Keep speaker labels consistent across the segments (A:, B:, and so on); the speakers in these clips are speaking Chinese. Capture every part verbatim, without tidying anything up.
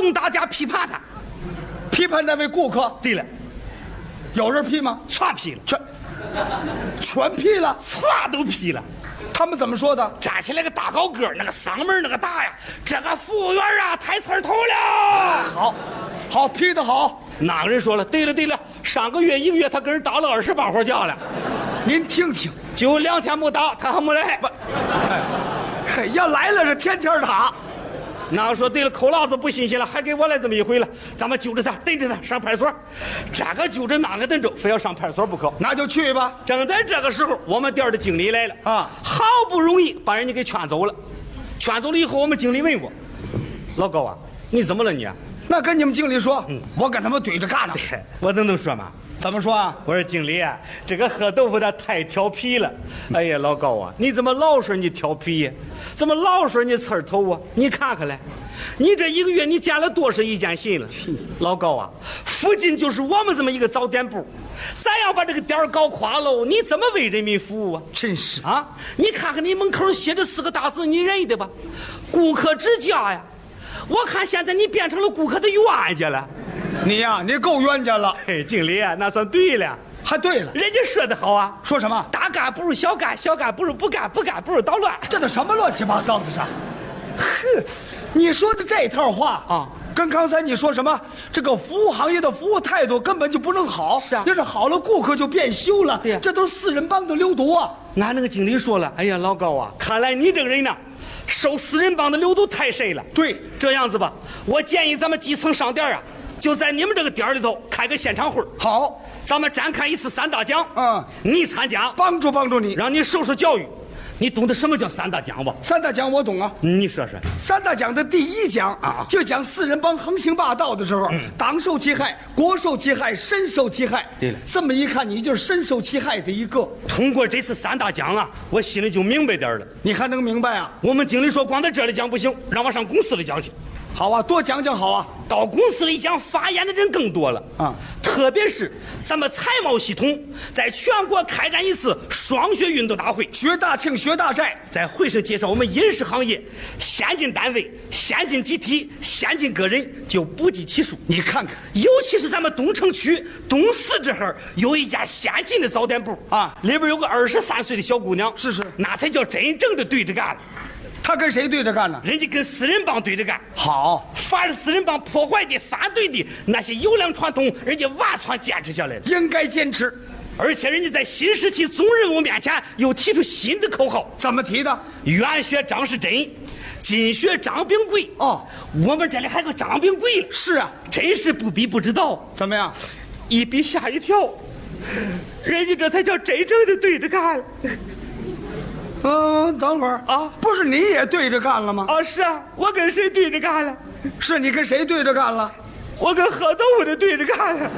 A: 瞪大家批判他，
B: 批判那位顾客。
A: 对了，
B: 有人批吗？
A: 全批了，
B: 全全批了，
A: 全都批了。
B: 他们怎么说的？
A: 站起来个大高个，那个嗓门那个大呀，这个服务员啊太刺头了。
B: 好，好批得好。
A: 哪个人说了？对了对了，上个月一个月他跟人打了二十八回架了。
B: 您听听，
A: 就两天没打，他还没来。不，
B: 哎，要来了是天天打。
A: 那个说对了，扣老子不新鲜了，还给我来这么一回了，咱们揪着他，逮着他上派出所。这个揪着那个逮着，非要上派出所不可。
B: 那就去吧。
A: 正在这个时候，我们店的经理来了
B: 啊，
A: 好不容易把人家给劝走了。劝走了以后，我们经理问我：“老高啊，你怎么了你？”
B: 那跟你们经理说，嗯，我跟他们对着干呢。
A: 我都能说吗？
B: 怎么说啊？
A: 我说经理啊，这个喝豆腐的太调皮了。哎呀，老高啊，你怎么老说你调皮呀？怎么老说你刺头啊？你看看来，你这一个月你见了多少一件信了？老高啊，附近就是我们这么一个早点部，咱要把这个店儿搞垮喽，你怎么为人民服务啊？
B: 真是
A: 啊！你看看你门口写着四个大字，你认得吧？顾客之家呀。我看现在你变成了顾客的冤家了。
B: 你呀、啊，你够冤家了。
A: 嘿，经理啊，那算对了。
B: 还对了，
A: 人家说的好啊。
B: 说什么？
A: 大干不如小干，小干不如不干，不干不如捣乱。
B: 这都什么乱七八糟的事？哼，你说的这套话啊，跟刚才你说什么这个服务行业的服务态度根本就不能好。
A: 是啊，
B: 要是好了，顾客就变羞了。
A: 对呀、啊，
B: 这都是四人帮的流毒啊。
A: 俺那个经理说了，哎呀，老高啊，看来你这个人呢，受四人帮的流毒太深了。
B: 对，
A: 这样子吧，我建议咱们基层商店啊，就在你们这个店里头开个现场会。
B: 好，
A: 咱们展开一次三大奖。
B: 嗯，
A: 你参加，
B: 帮助帮助你，
A: 让你受受教育。你懂得什么叫三大奖不？
B: 三大奖我懂啊。
A: 你说说。
B: 三大奖的第一奖啊，就讲四人帮横行霸道的时候，嗯、党受其害，国受其害，身受其害。
A: 对了，
B: 这么一看，你就是身受其害的一个。
A: 通过这次三大奖啊，我心里就明白点了。
B: 你还能明白啊？
A: 我们经理说，光在这里讲不行，让我上公司里讲去。
B: 好啊，多讲讲好啊。
A: 到公司里讲，发言的人更多了啊。特别是咱们财贸系统在全国开展一次双学运动大会，
B: 学大庆，学大寨，
A: 在会上介绍我们饮食行业先进单位、先进集体、先进个人，就不计其数。
B: 你看看，
A: 尤其是咱们东城区东四这哈有一家先进的早点部啊，里边有个二十三岁的小姑娘，
B: 是是，
A: 那才叫真正的对着干了。
B: 他跟谁对着干呢？
A: 人家跟四人帮对着干。
B: 好，
A: 凡是四人帮破坏的、反对的那些优良传统，人家完全坚持下来了。
B: 应该坚持，
A: 而且人家在新时期总任务面前又提出新的口号。
B: 怎么提的？
A: 原学张士珍，今学张炳贵。
B: 哦，
A: 我们这里还有个张炳贵了。
B: 是啊，
A: 真是不比不知道。
B: 怎么样？
A: 一比吓一跳，人家这才叫真正的对着干了。
B: 嗯，等会儿啊，不是你也对着干了吗？
A: 啊，是啊，我跟谁对着干了？
B: 是你跟谁对着干了？
A: 我跟喝豆腐的对着干了。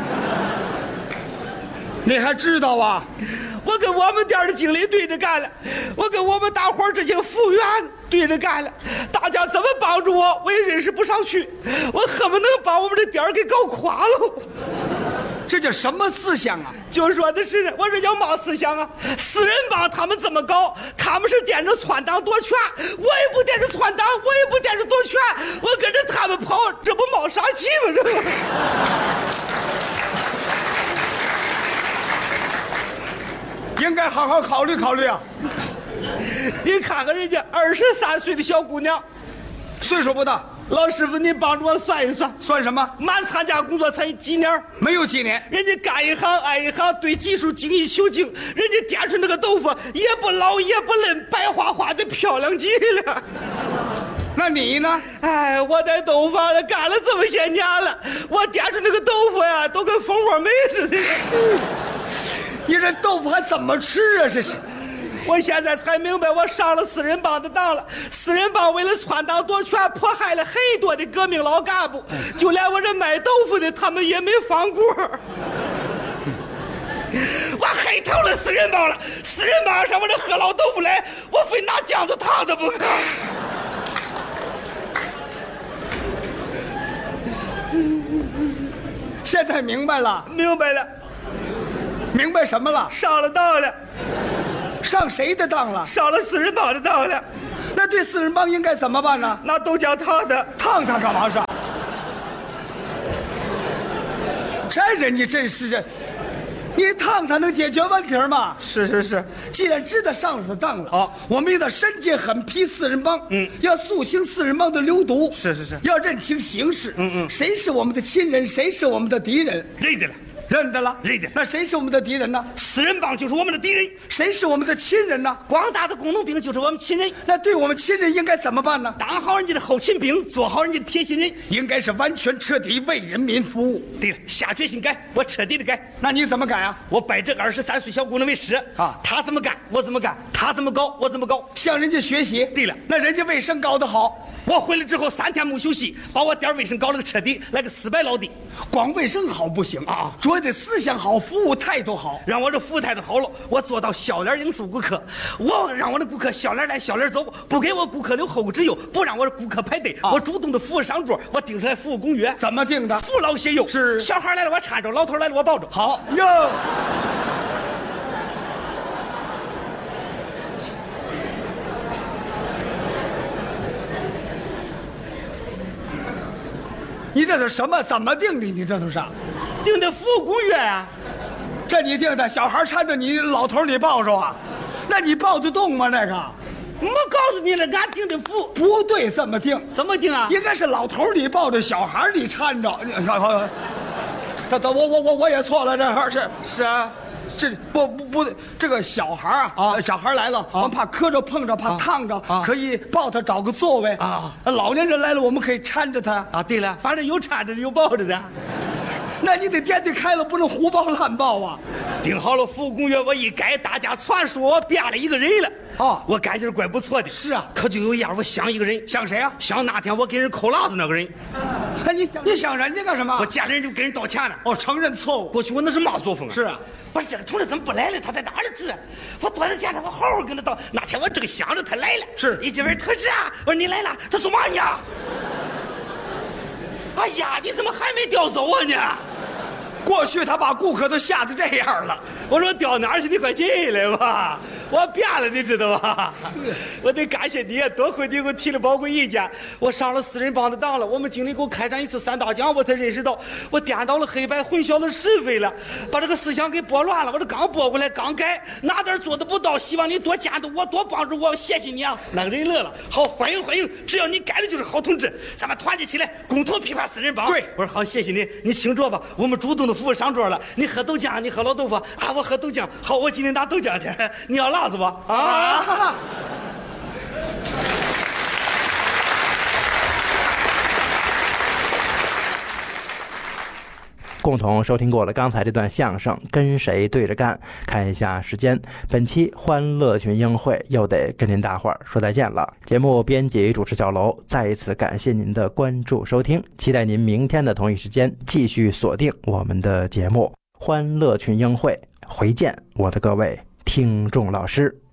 B: 你还知道啊？
A: 我跟我们店的经理对着干了，我跟我们大伙儿这些服务员对着干了。大家怎么帮助我，我也认识不上去，我恨不能把我们这店儿给搞垮了。
B: 这叫什么思想啊？
A: 就说的是，我这叫嘛思想啊？四人帮他们这么搞，他们是惦着篡党夺权，我也不惦着篡党，我也不惦着夺权，我跟着他们跑，这不冒啥气吗？这不。
B: 应该好好考虑考虑啊！
A: 你看看人家二十三岁的小姑娘，
B: 岁数不大。
A: 老师傅，你帮助我算一算，
B: 算什么？
A: 满参加工作才几年？
B: 没有几年。
A: 人家干一行爱一行，对技术精益求精，人家掂出那个豆腐也不老也不嫩，白花花的漂亮极了。
B: 那你呢？
A: 哎，我在豆腐坊干了这么些年了，我掂出那个豆腐呀，都跟蜂窝煤似的。
B: 你这豆腐还怎么吃啊？这是。
A: 我现在才明白，我上了四人帮的当了。四人帮为了篡党夺权，迫害了很多的革命老干部，就连我这卖豆腐的，他们也没放过。我黑透了四人帮了，四人帮上我这喝老豆腐来，我非拿酱子烫他不可。
B: 现在明白了，
A: 明白了，
B: 明白什么了？
A: 上了当了。
B: 上谁的当了？
A: 上了四人帮的当了。
B: 那对四人帮应该怎么办呢？
A: 拿豆浆烫他。
B: 烫他干嘛是？ 这人你真是这，你烫它能解决问题吗？
A: 是是是，
B: 既然知道上了他当了，
A: 哦，
B: 我们得身解狠批四人帮，
A: 嗯，
B: 要肃清四人帮的流毒，
A: 是是是，
B: 要认清形势，
A: 嗯嗯，
B: 谁是我们的亲人，谁是我们的敌人，
A: 认得了。
B: 认得了，
A: 认得。
B: 那谁是我们的敌人呢？
A: 四人帮就是我们的敌人。
B: 谁是我们的亲人呢？
A: 广大的工农兵就是我们亲人。
B: 那对我们亲人应该怎么办呢？
A: 当好人家的后勤兵，做好人家的贴心人，
B: 应该是完全彻底为人民服务。
A: 对了，下决心改，我彻底的改。
B: 那你怎么改啊？
A: 我拜这二十三岁小姑娘为师
B: 啊，
A: 她怎么干我怎么干，她怎么搞我怎么搞，
B: 向人家学习。
A: 对了，
B: 那人家卫生搞得好。
A: 我回来之后三天没休息，把我店卫生搞了个彻底，来个四百老底。
B: 光卫生好不行啊，主要得思想好，服务态度好。
A: 让我这服务态度好了，我做到笑脸迎送顾客。我让我的顾客笑脸来笑脸走，不给我顾客留后顾之忧，不让我的顾客排队。啊、我主动的服务上桌，我定出来服务公约。
B: 怎么定的？
A: 扶老携幼。
B: 是。
A: 小孩来了我搀着，老头来了我抱着。
B: 好哟。你这是什么？怎么定的？你这都是
A: 定的服务公约啊！
B: 这你定的，小孩搀着你，老头你抱着啊？那你抱得动吗？那个，
A: 我告诉你了，俺定的服
B: 不对，这么定？
A: 怎么定啊？
B: 应该是老头你抱着，小孩你搀着。他他我我我我也错了，这还是
A: 是啊。
B: 这不不不，这个小孩啊，啊小孩来了，啊、我们怕磕着碰着，怕啊、烫着，啊、可以抱他找个座位啊。老年人来了，我们可以搀着他
A: 啊。对了，反正有搀着的，有抱着的。
B: 那你得店得开了，不能胡抱乱抱啊。
A: 定好了服务公约，我一改，大家传说我变了一个人了。
B: 哦，
A: 我感觉怪不错的。
B: 是啊，
A: 可就有一样，我想一个人。
B: 想谁啊？
A: 想那天我给人扣辣子那个人。
B: 哎，你想你想人家干什么？
A: 我见了人就跟人道歉了。
B: 哦，承认错误。
A: 过去我那是嘛作风啊？
B: 是啊。
A: 我说这个同志怎么不来了？他在哪里住？我躲在家里，我好好跟他道。那天我正想着他来了，
B: 是
A: 一进门同志啊，我说你来了，他说嘛呢？哎呀，你怎么还没调走啊你？
B: 过去他把顾客都吓得这样了。
A: 我说调哪儿去？你快进来吧，我变了，你知道吧？我得感谢你，多亏你给我提了宝贵意见。我上了四人帮的当了，我们经理给我开展一次三大讲，我才认识到我颠倒了黑白，混淆了是非了，把这个思想给拨乱了。我这刚拨过来，刚改，哪点做的不到，希望你多监督我，多帮助我，谢谢你啊！那个人乐了，好，欢迎欢迎，只要你改的就是好同志，咱们团结起来，共同批判四人帮。
B: 对，
A: 我说好，谢谢你，你请坐吧，我们主动的服务上桌了。你喝豆浆，你喝老豆腐啊，我喝豆浆。好，我今天拿豆浆去，你要辣子吧？啊！啊
C: 共同收听过了刚才这段相声，跟谁对着干？看一下时间，本期欢乐群英会又得跟您大伙儿说再见了。节目编辑主持小楼，再一次感谢您的关注收听，期待您明天的同一时间继续锁定我们的节目欢乐群英会。回见，我的各位听众老师。